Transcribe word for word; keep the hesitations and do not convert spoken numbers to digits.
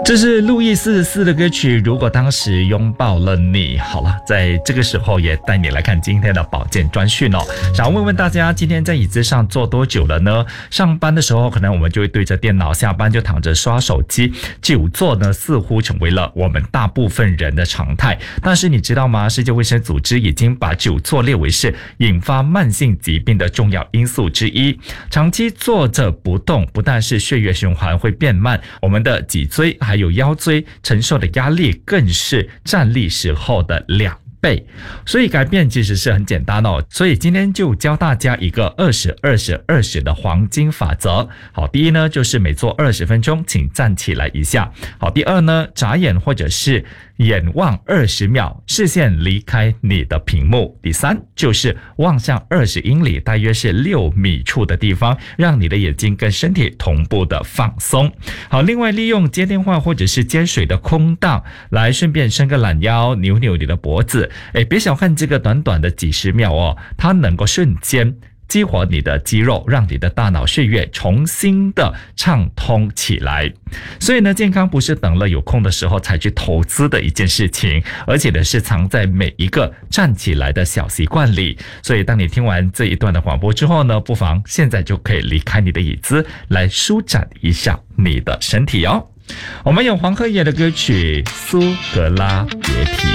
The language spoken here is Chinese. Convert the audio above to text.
这是路易四十四的歌曲，如果当时拥抱了你。好了，在这个时候也带你来看今天的保健专讯哦。想问问大家，今天在椅子上坐多久了呢？上班的时候可能我们就会对着电脑，下班就躺着刷手机，久坐呢似乎成为了我们大部分人的常态。但是你知道吗？世界卫生组织已经把久坐列为是引发慢性疾病的重要因素之一。长期坐着不动，不但是血液循环会变慢，我们的脊椎还有腰椎承受的压力更是站立时候的两倍，所以改变其实是很简单哦。所以今天就教大家一个二十二十二十的黄金法则。好，第一呢就是每做二十分钟请站起来一下。好，第二呢眨眼或者是眼望二十秒，视线离开你的屏幕。第三就是望向二十英里，大约是六米处的地方，让你的眼睛跟身体同步的放松。好，另外利用接电话或者是接水的空档来顺便伸个懒腰，扭扭你的脖子。诶，别小看这个短短的几十秒哦，它能够瞬间激活你的肌肉，让你的大脑血液重新的畅通起来。所以呢，健康不是等了有空的时候才去投资的一件事情，而且呢是藏在每一个站起来的小习惯里。所以当你听完这一段的广播之后呢，不妨现在就可以离开你的椅子，来舒展一下你的身体哦。我们有黄鹤叶的歌曲《苏格拉别提》。